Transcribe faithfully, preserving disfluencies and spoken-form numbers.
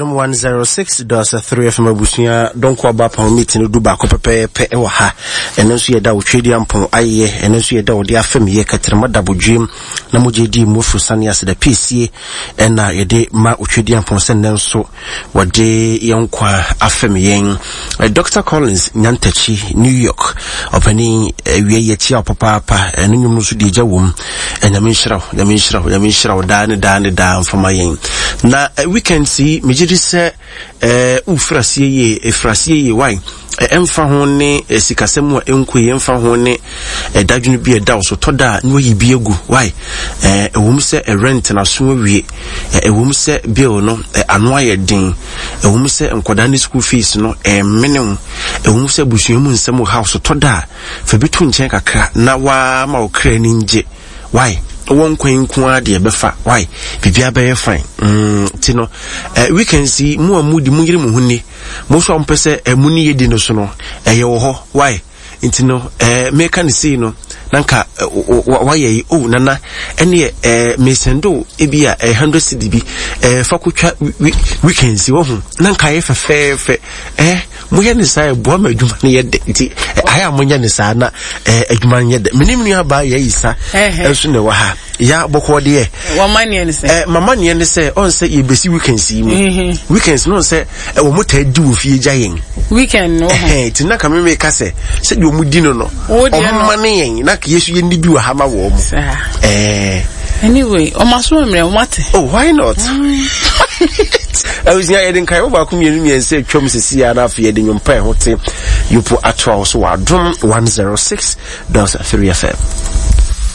Adom one oh six point three F M abusia donko aba pa meeting du ba ko pepe pe e wa ha eno so yeda wo twedi ampon aye eno so yeda wo de afam ye katrema dabodwem na mogedi mofu sane as da P C A na yede ma wo twedi ampon sen nso wo de yonkwa afam yen Doctor Collins Nyantachi New York opani wie ye chia papa pa eno nyum so de jawum enyame nshiraw nyame nshiraw nyame nshiraw da ne da ne da mfama yen na weekend see mejidi se eh ufrasie ye efrasie ye why emfa ho ne sikasem a enkoye emfa ho ne dadwunu bi eda so toda no yibi egu why eh ewum se rent na so wie ewum se bill no ano aye din ewum se enkoda ne school fees no eh menem ewum se busuamu nsem house toda fa bitu nchen kakra na wa ma okra ni nje why one queen kwa de befa why bibia be fine mm tino eh we can see mu amudi mu yire mu hunni mo so ampese emuni yedi no so no eye wo ho why intino eh me kan see no nanka why oh nana ene eh me sendo ebia one hundred C D B eh fakutwa we can see wo hu nanka ye fe fe eh mo ye ne sai bo ma adwuma ne ye de nti aya mo nya ne sa na eh adwuma ne ye de menim nu aba ye isa enso ne wa ha ya boko de wa manie ne se eh mama ne ne se on se ye besi weekends yi mu weekends no se e wo mota di wo fie jayen weekend no eh tina ka me me ka se se de wo mu di no no o mama ne yen na ka yesu ye ndi bi wa ha ma wo mu eh anyway o maso mre o mate oh why not I was near Eden Kai over community and say Chum Sia na fi Eden Yompa hote you put at so one oh six point three F M.